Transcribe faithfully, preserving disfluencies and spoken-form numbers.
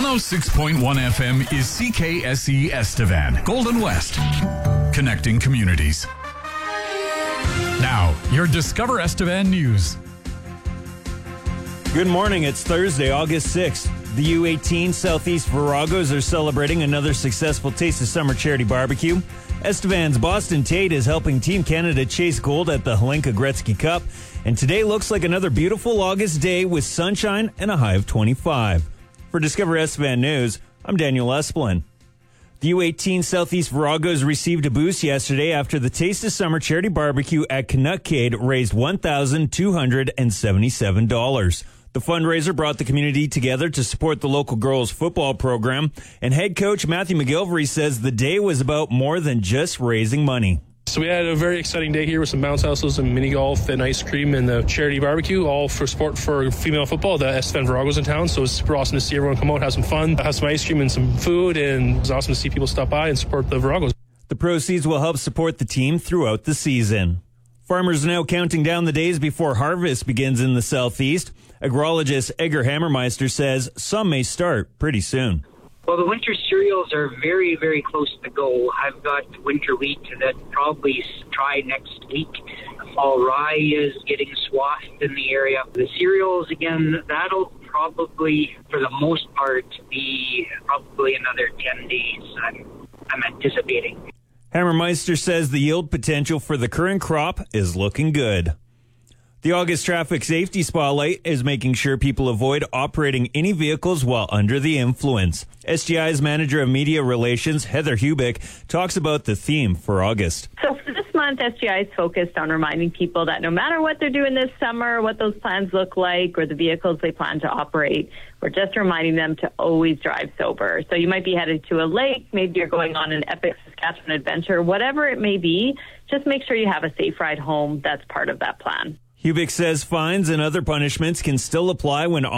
oh six point one F M is C K S E Estevan, Golden West, connecting communities. Now, your Discover Estevan news. Good morning. It's Thursday, August sixth. The U eighteen Southeast Viragos are celebrating another successful Taste of Summer charity barbecue. Estevan's Boston Tate is helping Team Canada chase gold at the Hlinka Gretzky Cup. And today looks like another beautiful August day with sunshine and a high of twenty-five. For Discover Estevan News, I'm Daniel Esplin. The U eighteen Southeast Viragos received a boost yesterday after the Taste of Summer charity barbecue at Canuckade raised one thousand two hundred seventy-seven dollars. The fundraiser brought the community together to support the local girls football program, and head coach Matthew McGilvery says the day was about more than just raising money. So we had a very exciting day here with some bounce houses and mini golf and ice cream and the charity barbecue, all for support for female football. The Estevan Viragos in town, so it's super awesome to see everyone come out, have some fun, have some ice cream and some food, and it's awesome to see people stop by and support the Viragos. The proceeds will help support the team throughout the season. Farmers are now counting down the days before harvest begins in the southeast. Agrologist Edgar Hammermeister says some may start pretty soon. Well, the winter cereals are very, very close to go. I've got winter wheat that probably try next week. Fall rye is getting swathed in the area. The cereals, again, that'll probably, for the most part, be probably another ten days, I'm, I'm anticipating. Hammermeister says the yield potential for the current crop is looking good. The August Traffic Safety Spotlight is making sure people avoid operating any vehicles while under the influence. S G I's Manager of Media Relations, Heather Hubick, talks about the theme for August. So for this month, S G I is focused on reminding people that no matter what they're doing this summer, what those plans look like, or the vehicles they plan to operate, we're just reminding them to always drive sober. So you might be headed to a lake, maybe you're going on an epic Saskatchewan adventure, whatever it may be, just make sure you have a safe ride home. That's part of that plan. Hubick says fines and other punishments can still apply when